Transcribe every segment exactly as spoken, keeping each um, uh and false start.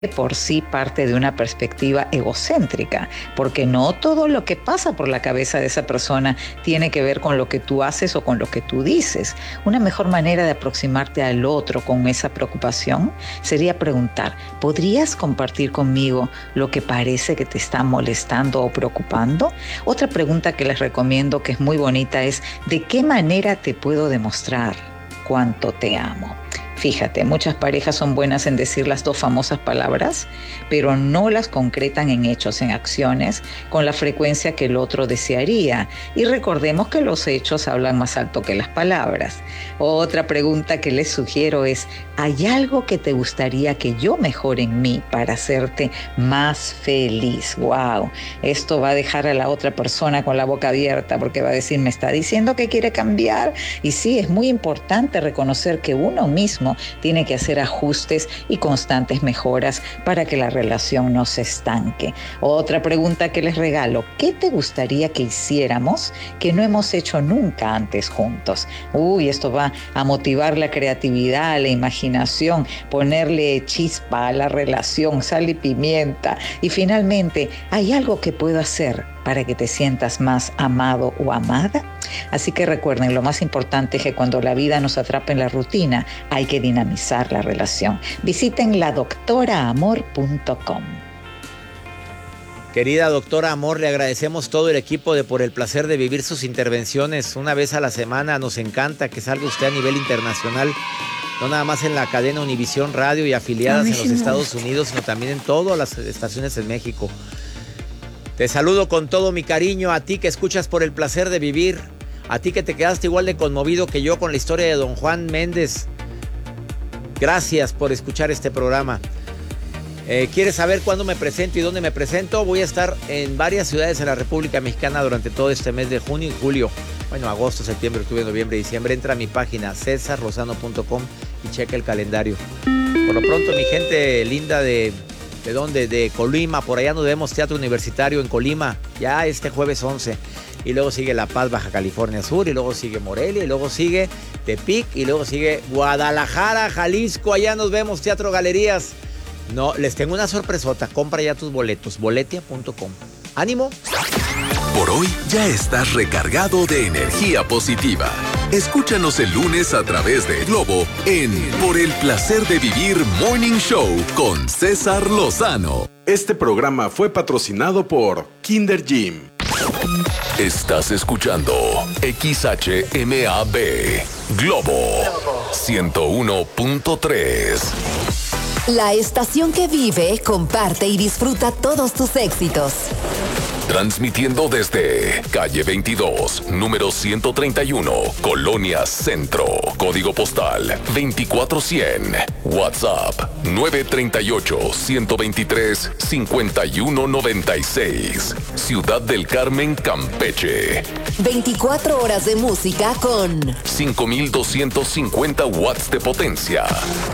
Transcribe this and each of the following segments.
por sí parte de una perspectiva egocéntrica, porque no todo lo que pasa por la cabeza de esa persona tiene que ver con lo que tú haces o con lo que tú dices. Una mejor manera de aproximarte al otro con esa preocupación sería preguntar, ¿podrías compartir conmigo lo que parece que te está molestando o preocupando? Otra pregunta que les recomiendo, que es muy bonita, es ¿de qué manera te puedo demostrar cuánto te amo? Fíjate, muchas parejas son buenas en decir las dos famosas palabras, pero no las concretan en hechos, en acciones, con la frecuencia que el otro desearía. Y recordemos que los hechos hablan más alto que las palabras. Otra pregunta que les sugiero es, ¿hay algo que te gustaría que yo mejore en mí para hacerte más feliz? ¡Wow! Esto va a dejar a la otra persona con la boca abierta, porque va a decir, me está diciendo que quiere cambiar. Y sí, es muy importante reconocer que uno mismo tiene que hacer ajustes y constantes mejoras para que la relación no se estanque. Otra pregunta que les regalo, ¿qué te gustaría que hiciéramos que no hemos hecho nunca antes juntos? Uy, esto va a motivar la creatividad, la imaginación, ponerle chispa a la relación, sal y pimienta. Y finalmente, ¿hay algo que puedo hacer para que te sientas más amado o amada? Así que recuerden, lo más importante es que cuando la vida nos atrapa en la rutina, hay que dinamizar la relación. Visiten la doctora amor punto com. Querida doctora Amor, le agradecemos todo el equipo de Por el Placer de Vivir sus intervenciones una vez a la semana. Nos encanta que salga usted a nivel internacional, no nada más en la cadena Univisión Radio y afiliadas en los Estados Unidos, sino también en todas las estaciones en México. Te saludo con todo mi cariño a ti que escuchas Por el Placer de Vivir, a ti que te quedaste igual de conmovido que yo con la historia de don Juan Méndez. Gracias por escuchar este programa. Eh, ¿Quieres saber cuándo me presento y dónde me presento? Voy a estar en varias ciudades en la República Mexicana durante todo este mes de junio y julio. Bueno, agosto, septiembre, octubre, noviembre, diciembre. Entra a mi página cesar lozano punto com y checa el calendario. Por lo pronto, mi gente linda de... ¿De dónde? De Colima. Por allá nos vemos, Teatro Universitario en Colima, ya este jueves once. Y luego sigue La Paz, Baja California Sur. Y luego sigue Morelia. Y luego sigue Tepic. Y luego sigue Guadalajara, Jalisco. Allá nos vemos, Teatro Galerías. No, les tengo una sorpresota. Compra ya tus boletos. boletia punto com. ¡Ánimo! Por hoy ya estás recargado de energía positiva. Escúchanos el lunes a través de Globo en Por el Placer de Vivir Morning Show con César Lozano. Este programa fue patrocinado por Kinder Gym. Estás escuchando X H M A B Globo ciento uno punto tres. La estación que vive, comparte y disfruta todos tus éxitos. Transmitiendo desde calle veintidós, número ciento treinta y uno, Colonia Centro, código postal veinticuatro cien, WhatsApp nueve tres ocho, uno dos tres, cinco uno nueve seis, Ciudad del Carmen, Campeche. veinticuatro horas de música con cinco mil doscientos cincuenta watts de potencia.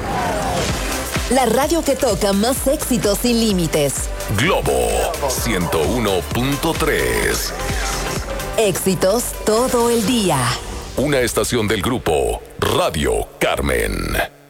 La radio que toca más éxitos sin límites. Globo ciento uno punto tres. Éxitos todo el día. Una estación del grupo Radio Carmen.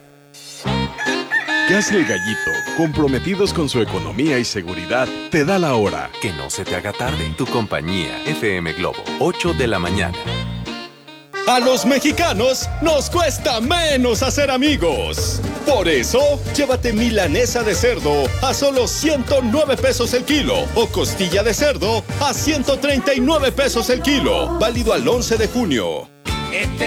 ¿Qué hace el Gallito? Comprometidos con su economía y seguridad, te da la hora. Que no se te haga tarde. Tu compañía F M Globo, ocho de la mañana. A los mexicanos nos cuesta menos hacer amigos. Por eso, llévate milanesa de cerdo a solo ciento nueve pesos el kilo o costilla de cerdo a ciento treinta y nueve pesos el kilo. Válido al once de junio. Este